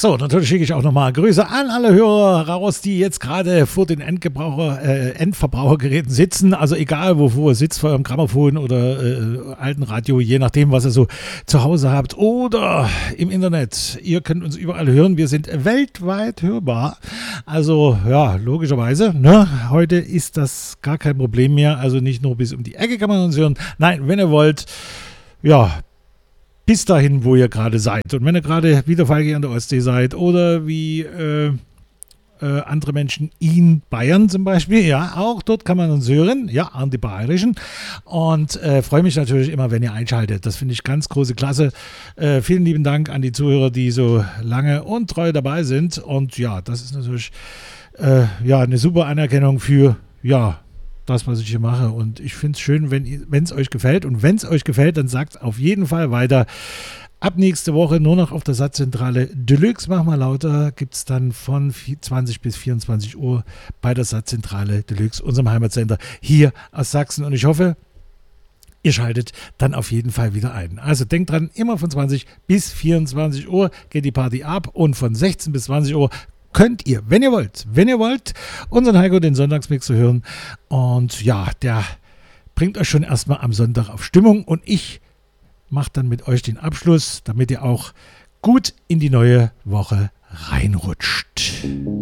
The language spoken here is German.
So, natürlich schicke ich auch nochmal Grüße an alle Hörer raus, die jetzt gerade vor den Endverbrauchergeräten sitzen. Also egal, wo ihr sitzt, vor eurem Grammophon oder alten Radio, je nachdem, was ihr so zu Hause habt oder im Internet. Ihr könnt uns überall hören. Wir sind weltweit hörbar. Also ja, logischerweise, ne? Heute ist das gar kein Problem mehr. Also nicht nur bis um die Ecke kann man uns hören. Nein, wenn ihr wollt, ja, bis dahin, wo ihr gerade seid. Und wenn ihr gerade wieder Feige an der Ostsee seid oder wie andere Menschen in Bayern zum Beispiel, ja, auch dort kann man uns hören, ja, an die Bayerischen. Und freue mich natürlich immer, wenn ihr einschaltet. Das finde ich ganz große Klasse. Vielen lieben Dank an die Zuhörer, die so lange und treu dabei sind. Und ja, das ist natürlich ja, eine super Anerkennung für, ja, das, was ich hier mache. Und ich finde es schön, wenn es euch gefällt. Und wenn es euch gefällt, dann sagt auf jeden Fall weiter. Ab nächste Woche nur noch auf der Satzzentrale Deluxe, mach mal lauter, gibt es dann von 20 bis 24 Uhr bei der Satzzentrale Deluxe, unserem Heimatsender hier aus Sachsen. Und ich hoffe, ihr schaltet dann auf jeden Fall wieder ein. Also denkt dran, immer von 20 bis 24 Uhr geht die Party ab und von 16 bis 20 Uhr könnt ihr, wenn ihr wollt, unseren Heiko den Sonntagsmix zu hören. Und ja, der bringt euch schon erstmal am Sonntag auf Stimmung und ich mache dann mit euch den Abschluss, damit ihr auch gut in die neue Woche reinrutscht.